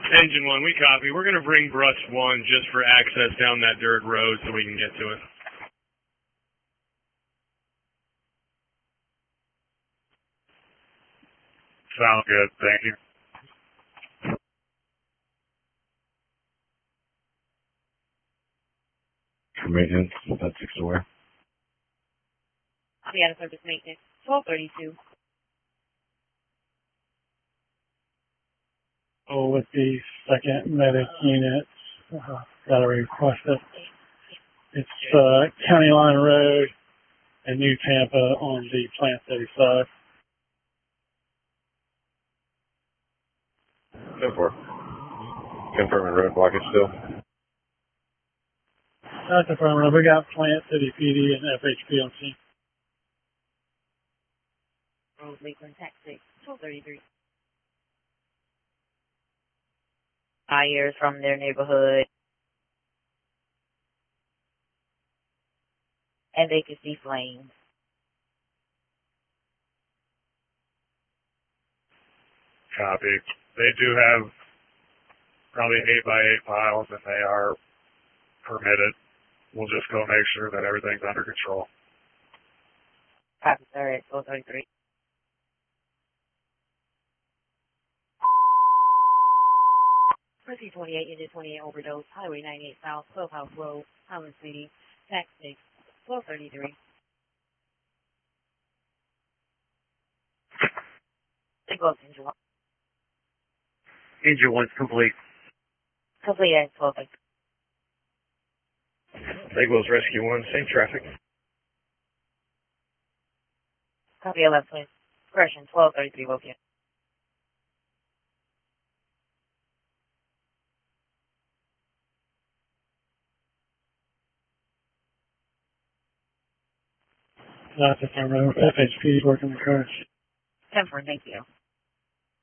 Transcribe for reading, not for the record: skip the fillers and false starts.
Engine 1, we copy. We're going to bring Brush 1 just for access down that dirt road so we can get to it. Sounds good. Thank you. Maintenance, that's 6 away. I'll be out of service maintenance. 1232. Oh, with the second medic unit, got to request it. It's County Line Road in New Tampa on the Plant City side. So far. Confirming road blockage still. That's affirmative. We got Plant City PD and FHP on scene. Road Lakeland Taxi. 1233. Fires from their neighborhood. And they could see flames. Copy. They do have probably 8x8 piles and they are permitted. We'll just go make sure that everything's under control. Copy, sir, at 1233. Mercy 28, Unit 28 overdose, Highway 98 South, Clubhouse Road, Highland City, Tax 6, 1233. They go to Engine 1. Engine 1's complete. Complete at 1233. St. Rescue 1, same traffic. Copy 11 Twin. Correction, 1233 located. That's affirmative. FHP is working the cars. 10 for, thank you.